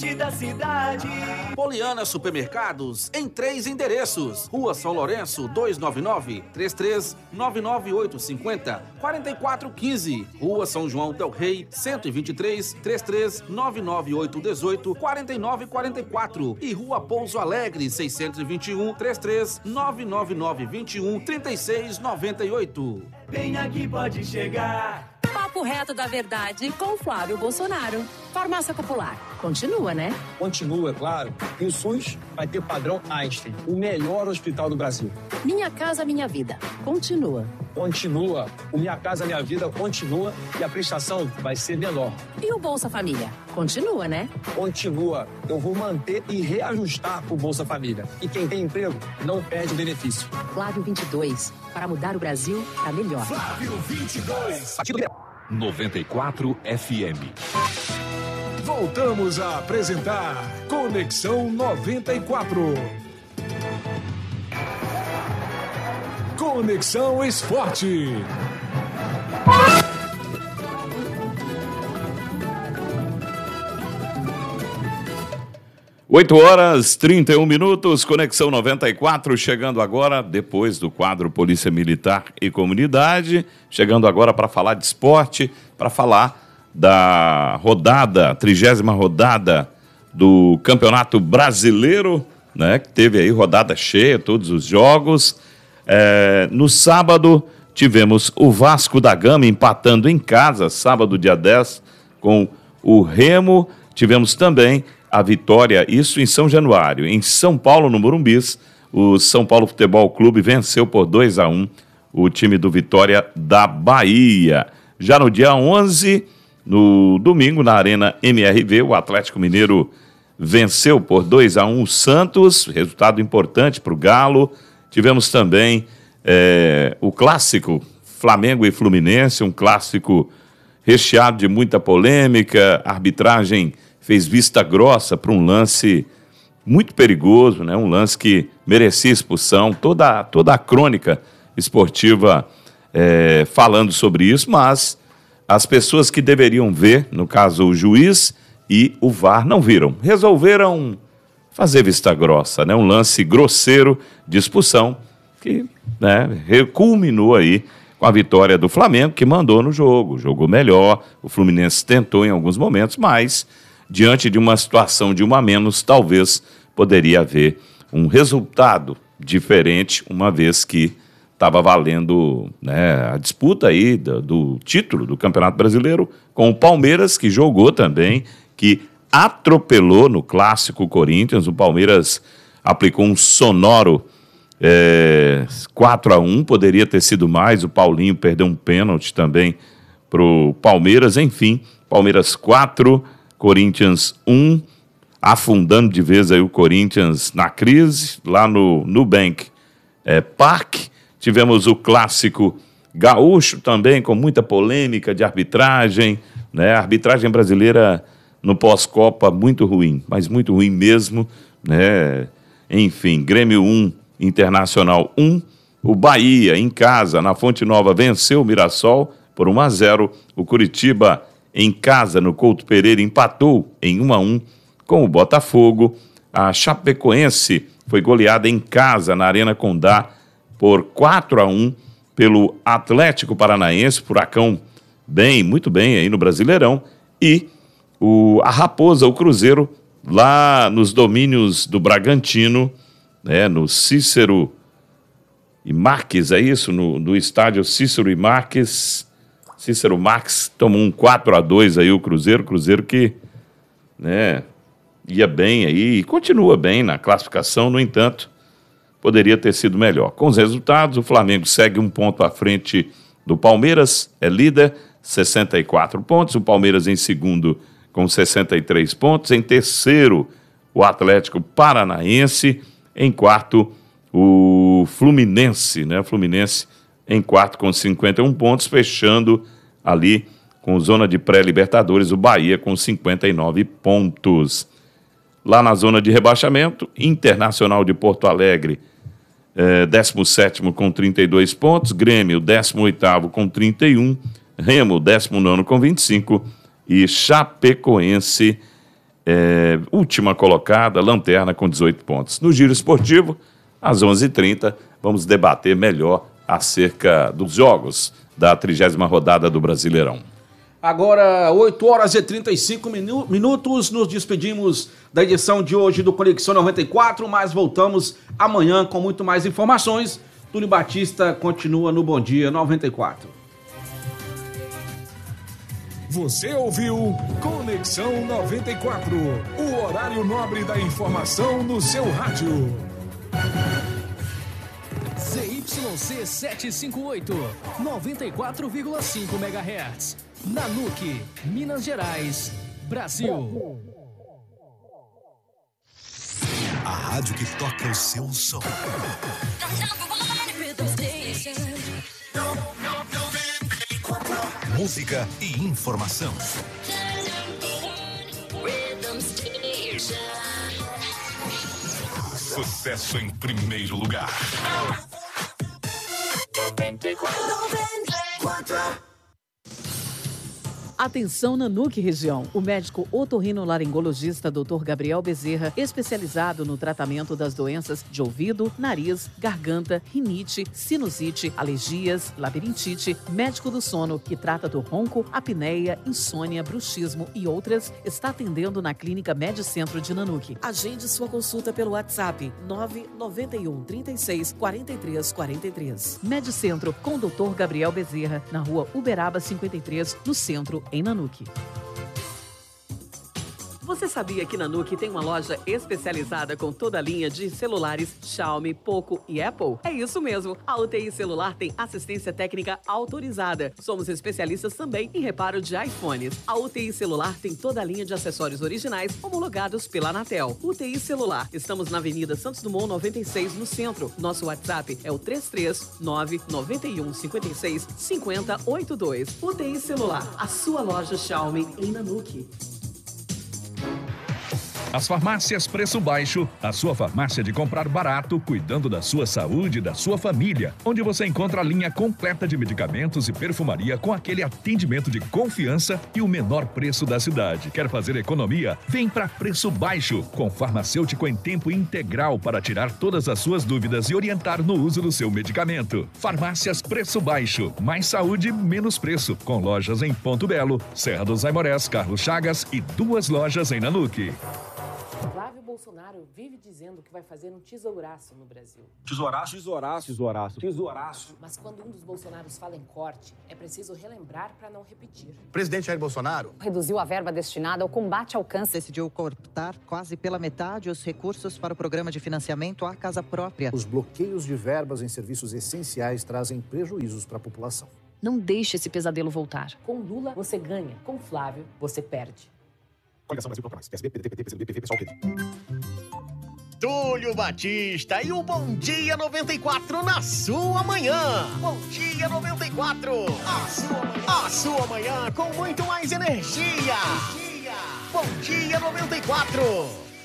Da cidade. Poliana Supermercados, em 3 endereços: Rua São Lourenço, 299, 33-99850, 4415. Rua São João del Rei, 123, 33-99818, 4944. E Rua Pouso Alegre, 621, 33-99921, 3698. Vem aqui, pode chegar. Papo reto da verdade com Flávio Bolsonaro. Farmácia Popular. Continua, né? Continua, é claro. E o SUS vai ter padrão Einstein, o melhor hospital do Brasil. Minha Casa Minha Vida. Continua. Continua. O Minha Casa Minha Vida continua e a prestação vai ser menor. E o Bolsa Família? Continua, né? Continua. Eu vou manter e reajustar o Bolsa Família. E quem tem emprego não perde benefício. Flávio 22. Para mudar o Brasil para melhor. Flávio 22. 94 FM. Voltamos a apresentar Conexão 94. Conexão Esporte. Oito horas, 31 minutos, Conexão 94, chegando agora, depois do quadro Polícia Militar e Comunidade, chegando agora para falar de esporte, para falar da rodada, 30ª rodada do Campeonato Brasileiro, né, que teve aí rodada cheia, todos os jogos. No sábado, tivemos o Vasco da Gama empatando em casa, sábado, dia 10, com o Remo. Tivemos também a vitória, isso em São Januário. Em São Paulo, no Morumbis, o São Paulo Futebol Clube venceu por 2-1 o time do Vitória da Bahia. Já no dia 11, no domingo, na Arena MRV, o Atlético Mineiro venceu por 2-1 o Santos, resultado importante para o Galo. Tivemos também o clássico Flamengo e Fluminense, um clássico recheado de muita polêmica. A arbitragem fez vista grossa para um lance muito perigoso, né? Um lance que merecia expulsão. Toda a crônica esportiva falando sobre isso, mas as pessoas que deveriam ver, no caso o juiz e o VAR, não viram. Resolveram fazer vista grossa, né? Um lance grosseiro de expulsão que, né, culminou aí com a vitória do Flamengo, que mandou no jogo, jogou melhor. O Fluminense tentou em alguns momentos, mas diante de uma situação de 1 a menos, talvez poderia haver um resultado diferente, uma vez que estava valendo, né, a disputa aí do título do Campeonato Brasileiro com o Palmeiras, que jogou também, que atropelou no clássico Corinthians. O Palmeiras aplicou um sonoro 4-1, poderia ter sido mais. O Paulinho perdeu um pênalti também para o Palmeiras. Enfim, Palmeiras 4, Corinthians 1, afundando de vez aí o Corinthians na crise, lá no Nubank Park. Tivemos o clássico gaúcho também, com muita polêmica de arbitragem, né? A arbitragem brasileira no pós-Copa muito ruim, mas muito ruim mesmo, né? Enfim, Grêmio 1, Internacional 1. O Bahia, em casa, na Fonte Nova, venceu o Mirassol por 1-0. O Curitiba, em casa, no Couto Pereira, empatou em 1-1 com o Botafogo. A Chapecoense foi goleada em casa, na Arena Condá, por 4-1 pelo Atlético Paranaense. Furacão muito bem aí no Brasileirão. E a Raposa, o Cruzeiro, lá nos domínios do Bragantino, né, no Cícero e Marques, é isso? No estádio Cícero e Marques. Cícero Marques tomou um 4-2 aí o Cruzeiro que, né, ia bem aí e continua bem na classificação. No entanto, poderia ter sido melhor. Com os resultados, o Flamengo segue 1 ponto à frente do Palmeiras, é líder, 64 pontos. O Palmeiras em segundo com 63 pontos. Em terceiro, o Atlético Paranaense. Em quarto, o Fluminense, né? O Fluminense em quarto com 51 pontos, fechando ali com zona de pré-Libertadores, o Bahia com 59 pontos. Lá na zona de rebaixamento, Internacional de Porto Alegre, 17º com 32 pontos, Grêmio 18º com 31, Remo 19º com 25 e Chapecoense última colocada, Lanterna com 18 pontos. No Giro Esportivo, às 11h30, vamos debater melhor acerca dos jogos da 30ª rodada do Brasileirão. Agora, 8h35, nos despedimos da edição de hoje do Conexão 94, mas voltamos amanhã com muito mais informações. Túlio Batista continua no Bom Dia 94. Você ouviu Conexão 94, o horário nobre da informação no seu rádio. ZYC 758, 94,5 MHz. Nanuque, Minas Gerais, Brasil. A rádio que toca o seu som. Música e informação. Sucesso em primeiro lugar. 94. Atenção Nanuque região. O médico otorrinolaringologista Dr. Gabriel Bezerra, especializado no tratamento das doenças de ouvido, nariz, garganta, rinite, sinusite, alergias, labirintite, médico do sono, que trata do ronco, apneia, insônia, bruxismo e outras, está atendendo na Clínica Medicentro de Nanuque. Agende sua consulta pelo WhatsApp 991 36 43 43. Medicentro com Dr. Gabriel Bezerra, na rua Uberaba 53, no centro, em Nanuque. Você sabia que Nanuque tem uma loja especializada com toda a linha de celulares Xiaomi, Poco e Apple? É isso mesmo, a UTI Celular tem assistência técnica autorizada. Somos especialistas também em reparo de iPhones. A UTI Celular tem toda a linha de acessórios originais homologados pela Anatel. UTI Celular, estamos na Avenida Santos Dumont 96, no centro. Nosso WhatsApp é o 339 91 56 50 82. UTI Celular, a sua loja Xiaomi em Nanuque. As farmácias Preço Baixo, a sua farmácia de comprar barato, cuidando da sua saúde e da sua família, onde você encontra a linha completa de medicamentos e perfumaria com aquele atendimento de confiança e o menor preço da cidade. Quer fazer economia? Vem para Preço Baixo, com farmacêutico em tempo integral para tirar todas as suas dúvidas e orientar no uso do seu medicamento. Farmácias Preço Baixo, mais saúde, menos preço, com lojas em Ponto Belo, Serra dos Aimorés, Carlos Chagas e 2 lojas em Nanuque. Flávio Bolsonaro vive dizendo que vai fazer um tesouraço no Brasil. Tesouraço? Tesouraço, tesouraço, tesouraço. Mas quando um dos Bolsonaros fala em corte, é preciso relembrar para não repetir. O presidente Jair Bolsonaro reduziu a verba destinada ao combate ao câncer. Decidiu cortar quase pela metade os recursos para o programa de financiamento à casa própria. Os bloqueios de verbas em serviços essenciais trazem prejuízos para a população. Não deixe esse pesadelo voltar. Com Lula, você ganha. Com Flávio, você perde. Coligação Brasil Popular, PSB, PDT, PSDB, PSOL, PT. Túlio Batista e o Bom Dia 94 na sua manhã. Bom Dia 94. A sua manhã com muito mais energia. Bom Dia 94.